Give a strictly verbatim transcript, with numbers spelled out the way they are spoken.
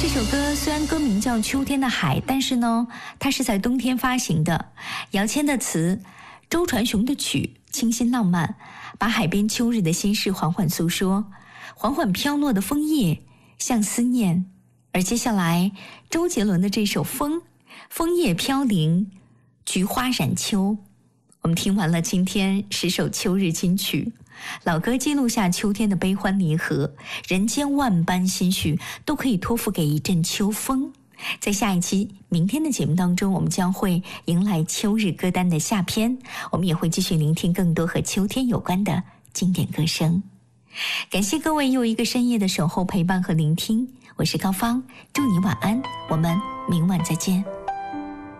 这首歌虽然歌名叫《秋天的海》，但是呢，它是在冬天发行的。姚谦的词，周传雄的曲，清新浪漫，把海边秋日的心事缓缓诉说。缓缓飘落的枫叶像思念，而接下来周杰伦的这首《风》，枫叶飘零，菊花染秋。我们听完了今天十首秋日金曲，老歌记录下秋天的悲欢离合，人间万般心绪都可以托付给一阵秋风。在下一期明天的节目当中，我们将会迎来秋日歌单的下篇，我们也会继续聆听更多和秋天有关的经典歌声。感谢各位又一个深夜的守候陪伴和聆听，我是高芳，祝你晚安，我们明晚再见。